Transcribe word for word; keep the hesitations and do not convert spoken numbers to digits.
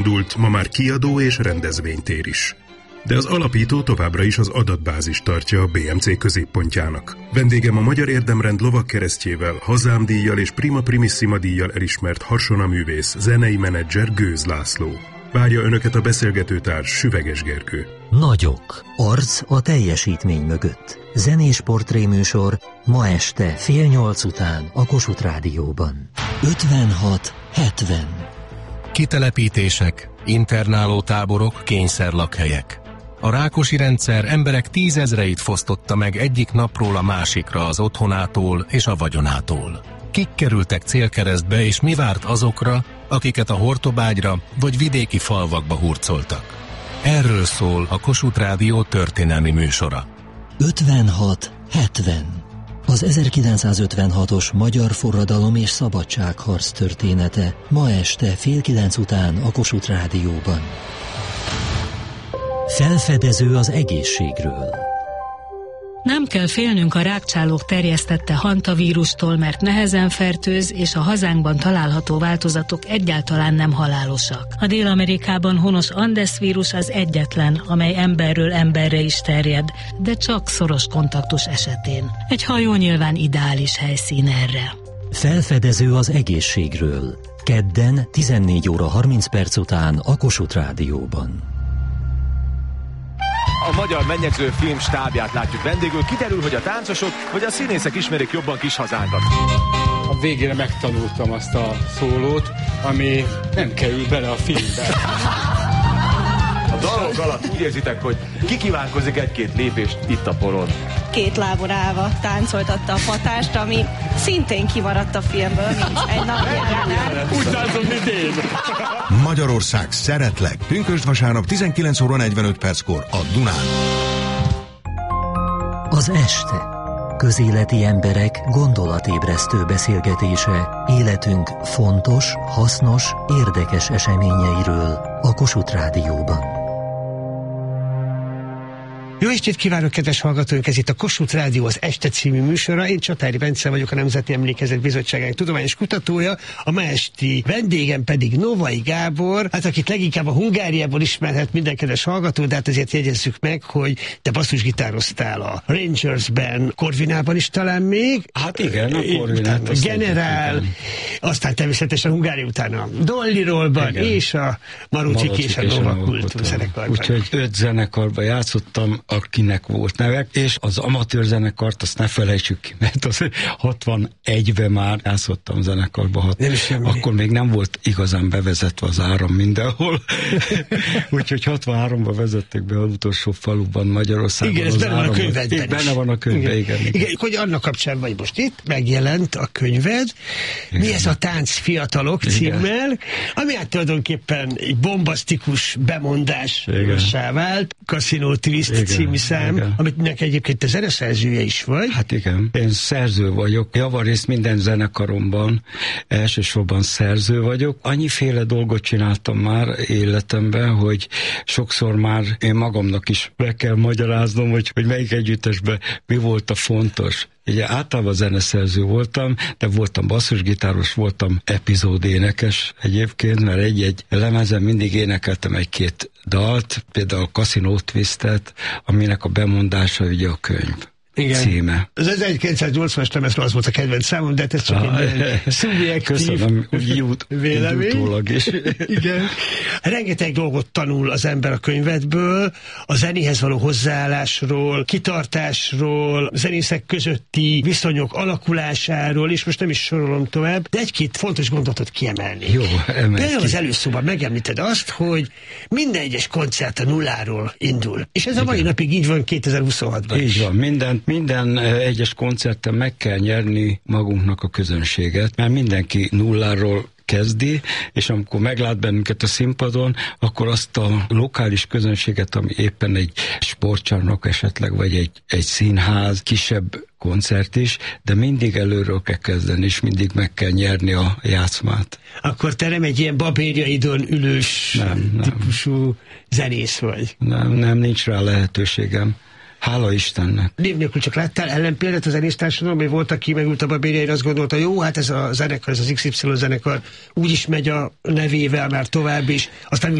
Indult ma már kiadó és rendezvénytér is. De az alapító továbbra is az adatbázis tartja a bé em cé középpontjának. Vendégem a Magyar Érdemrend lovagkeresztjével, hazámdíjjal és Prima Primissima díjjal elismert harsonaművész, zenei menedzser Gőz László. Várja önöket a beszélgetőtárs Süveges Gergő. Nagyok. Arc a teljesítmény mögött. Zenés portréműsor ma este fél nyolc után a Kossuth Rádióban. ötvenhat hetven. Kitelepítések, internálótáborok, kényszerlakhelyek. A Rákosi rendszer emberek tízezreit fosztotta meg egyik napról a másikra az otthonától és a vagyonától. Kik kerültek célkeresztbe, és mi várt azokra, akiket a Hortobágyra vagy vidéki falvakba hurcoltak? Erről szól a Kossuth Rádió történelmi műsora. ötvenhat hetven. Az ezerkilencszázötvenhatos magyar forradalom és szabadságharc története ma este fél kilenc után a Kossuth Rádióban. Felfedező az egészségről. Nem kell félnünk a rágcsálók terjesztette hantavírustól, mert nehezen fertőz, és a hazánkban található változatok egyáltalán nem halálosak. A Dél-Amerikában honos Andes vírus az egyetlen, amely emberről emberre is terjed, de csak szoros kontaktus esetén. Egy hajó nyilván ideális helyszín erre. Felfedező az egészségről. Kedden tizennégy óra harminc perc után a Kossuth Rádióban. A magyar mennyegző film stábját látjuk vendégül. Kiderül, hogy a táncosok vagy a színészek ismerik jobban kis hazánkat. A végére megtanultam azt a szólót, ami nem kerül bele a filmbe. A dalok alatt úgy érzitek, hogy kikívánkozik egy-két lépést itt a poron. Két lábon állva táncoltatta a patást, ami szintén kimaradt a filmből, mint egy napjáránál. Úgy táncol, mint én. Magyarország, szeretlek. Pünkösd vasárnap tizenkilenc óra negyvenöt perckor a Dunán. Az este. Közéleti emberek gondolatébresztő beszélgetése életünk fontos, hasznos, érdekes eseményeiről a Kossuth Rádióban. Jó estét kívánok, kedves hallgatóink! Ez itt a Kossuth Rádió az Este című műsora. Én Csatári Bence vagyok, a Nemzeti Emlékezet Bizottságának tudományos kutatója. A ma esti vendégem pedig Novai Gábor, hát akit leginkább a Hungáriából ismerhet minden kedves hallgató, de hát azért jegyezzük meg, hogy te basszusgitároztál a Rangersben, Corvinában is talán még. Hát igen, a Corvinát. Generál, aztán természetesen Hungária után a Dolly Rollban és a Marócsik és a Nova Kultúr zenekarban. Úgyhogy öt zenekarban játszottam, akinek volt nevek, és az amatőr zenekart azt ne felejtsük ki, mert az hatvanegyben már játszottam zenekarba, hat, akkor még nem volt igazán bevezetve az áram mindenhol, úgyhogy hatvanháromban vezették be az utolsó faluban Magyarországon. Igen, ez benne van a könyvedben is. Benne van a könyvben, igen. Igen, igen. Hogy annak kapcsán vagy most itt, megjelent a könyved, igen. Mi ez a Tánc fiatalok címmel, ami hát tulajdonképpen egy bombasztikus bemondássá vált, Casino Twist igen. című szám, igen. Aminek egyébként te zeneszerzője is vagy. Hát igen, én szerző vagyok. Javarészt minden zenekaromban elsősorban szerző vagyok. Annyiféle dolgot csináltam már életemben, hogy sokszor már én magamnak is be kell magyaráznom, hogy, hogy melyik együttesben mi volt a fontos. Ugye általában zeneszerző voltam, de voltam basszusgitáros, voltam epizódénekes egyébként, mert egy-egy lemezen mindig énekeltem egy-két dalt, például a Casino Twistet, aminek a bemondása ugye a könyv. Igen. Címe. Az ezerkilencszáznyolcvanas lemezről az volt a kedvenc számom, de ez csak ah, egy szubjektív vélemény. Is. Igen. Rengeteg dolgot tanul az ember a könyvedből, a zenéhez való hozzáállásról, kitartásról, zenészek közötti viszonyok alakulásáról, és most nem is sorolom tovább, de egy-két fontos gondolatot kiemelnék. Jó, például az előszóban megemlíted azt, hogy minden egyes koncert a nulláról indul. És ez igen. A mai napig így van kétezer-huszonhatban így is. van, minden Minden egyes koncerten meg kell nyerni magunknak a közönséget, mert mindenki nulláról kezdi, és amikor meglát bennünket a színpadon, akkor azt a lokális közönséget, ami éppen egy sportcsarnok esetleg, vagy egy, egy színház, kisebb koncert is, de mindig előről kell kezdeni, és mindig meg kell nyerni a játszmát. Akkor te nem egy ilyen babérjaidon ülős nem, nem. típusú zenész vagy? Nem, nem, nincs rá lehetőségem. Hála Istennek. Név nélkül csak láttál ellenpéldát a zenésztársadalom, hogy volt, aki megült a babérjaira, azt gondolta, jó, hát ez a zenekar, ez az iksz ipszilon zenekar úgyis megy a nevével már tovább is, aztán